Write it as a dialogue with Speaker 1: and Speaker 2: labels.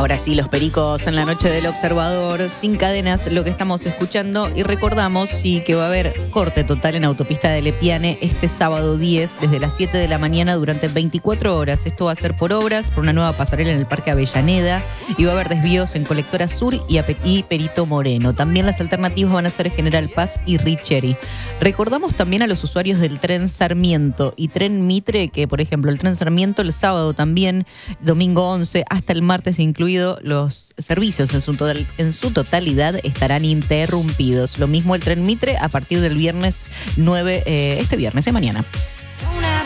Speaker 1: Ahora sí, los pericos en la noche del Observador, sin cadenas, lo que estamos escuchando. Y recordamos que va a haber corte total en autopista de Lepiane este sábado 10, desde las 7 de la mañana durante 24 horas. Esto va a ser por obras, por una nueva pasarela en el Parque Avellaneda, y va a haber desvíos en Colectora Sur y Perito Moreno. También las alternativas van a ser General Paz y Richeri. Recordamos también a los usuarios del tren Sarmiento y tren Mitre, que por ejemplo el tren Sarmiento el sábado también, domingo 11, hasta el martes incluido, los servicios en su totalidad estarán interrumpidos. Lo mismo el tren Mitre a partir del viernes 9, este viernes, mañana.